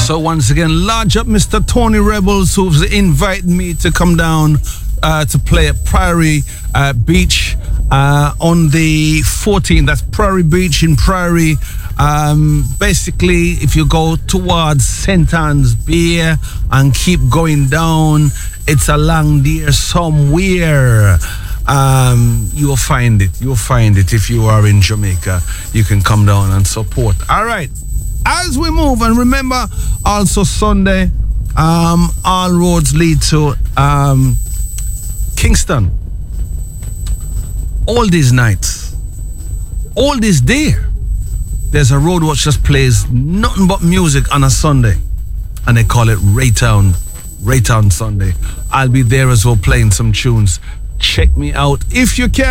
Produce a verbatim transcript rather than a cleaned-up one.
So once again, large up Mister Tony Rebels, who's invited me to come down uh, to play at Priory uh, Beach uh, on the fourteenth. That's Priory Beach in Priory. Um, basically, if you go towards Saint Anne's Beer and keep going down, it's along there somewhere. Um, you'll find it. You'll find it if you are in Jamaica. You can come down and support. All right. As we move, and remember, also Sunday, um, all roads lead to um, Kingston. All these nights, all this day, there's a road which just plays nothing but music on a Sunday, and they call it Raytown, Raytown Sunday. I'll be there as well playing some tunes. Check me out if you can.